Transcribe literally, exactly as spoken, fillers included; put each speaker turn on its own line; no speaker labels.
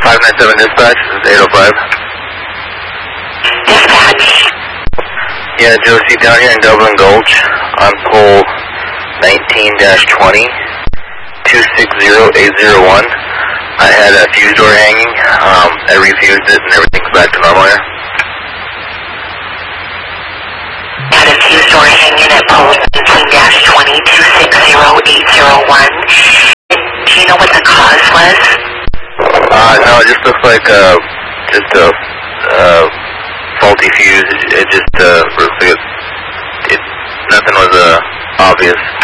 five nine seven dispatch, this is eight oh five.
Dispatch.
Yeah, Josie, down here in Dublin Gulch, on pole nineteen dash twenty, two six zero eight zero one. I had a fuse door hanging. Um, I refused it and everything's back to normal here.
Had a fuse door hanging at pole nineteen dash twenty, two six zero eight zero one. Do you know what the cause was?
Uh, no, it just looks like, uh, just a, uh, faulty fuse. It, it just, uh, looks like it, it, nothing was, uh, obvious.